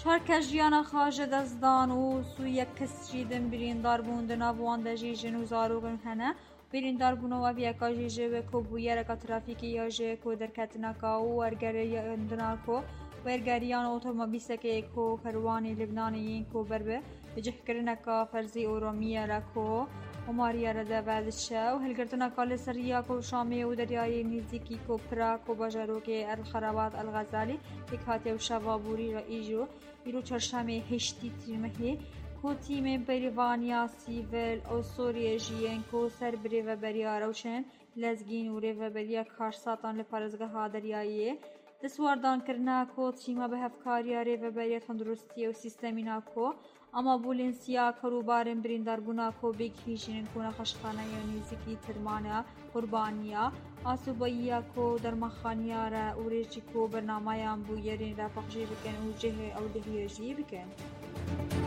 هر کس جیانا خواجه دزدان و سوی کس جیدن بریندار بوندن آبوان دجیجن و زاروگن هنه بریندار بونو و بیاکا جیجه و کو بویره که ترافیکی یاجه کو درکتنا کا و ورگری اندنا کو ورگریان اتومبیسه که کو کروانی لبنانیین کو بربه بجه کرنا کا فرزی اورومیه را کو و ماریا را دوالشه و هلگرتنا کال سریا کو شامی و دریای نزدیکی کو پرا کو باجارو که الخرابات الغزالی یک هاتی و شوابوری را ایجو ایرو چرشمه هشتی تیمه کو تیم بریوانیا سیول او سوریه جیین کو سر بری و بریا روشن لزگین و ری و بریا کارساتان لپارزگاه ها دریاییه دسواردان کرنا کو تیما به هفکاریا ری و بریا تندرستی و سیستمینا کو اما بولنسیا کروبارن بریندار بونا کو بیگ هیجین کو نخشخانه یا نیزکی ترمانه قربانیا آسوبایا کو در مخانیا را اوریجی کو برنامه بو یرین را پخشی بکن و جه او دهیجی بکن